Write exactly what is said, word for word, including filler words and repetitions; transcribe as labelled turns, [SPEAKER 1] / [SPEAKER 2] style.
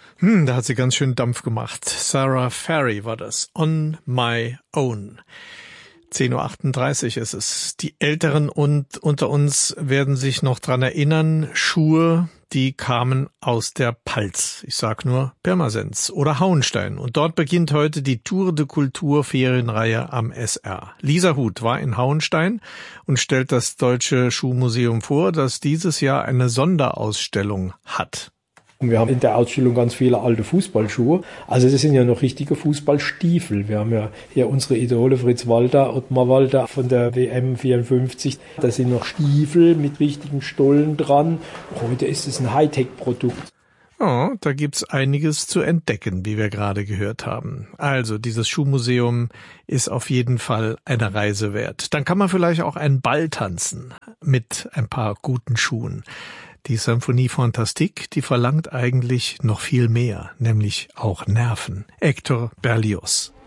[SPEAKER 1] Hm, da hat sie ganz schön Dampf gemacht. Sarah Ferry war das. On My Own. zehn Uhr achtunddreißig ist es. Die Älteren und unter uns werden sich noch dran erinnern, Schuhe, die kamen aus der Palz. Ich sag nur Pirmasens oder Hauenstein. Und dort beginnt heute die Tour de Kultur Ferienreihe am S R. Lisa Huth war in Hauenstein und stellt das Deutsche Schuhmuseum vor, das dieses Jahr eine Sonderausstellung hat.
[SPEAKER 2] Und wir haben in der Ausstellung ganz viele alte Fußballschuhe. Also das sind ja noch richtige Fußballstiefel. Wir haben ja hier unsere Idole Fritz Walter, Ottmar Walter von der W M vierundfünfzig. Da sind noch Stiefel mit richtigen Stollen dran. Heute ist es ein Hightech-Produkt.
[SPEAKER 1] Oh, da gibt's einiges zu entdecken, wie wir gerade gehört haben. Also, dieses Schuhmuseum ist auf jeden Fall eine Reise wert. Dann kann man vielleicht auch einen Ball tanzen mit ein paar guten Schuhen. Die Symphonie Fantastique, die verlangt eigentlich noch viel mehr, nämlich auch Nerven. Hector Berlioz.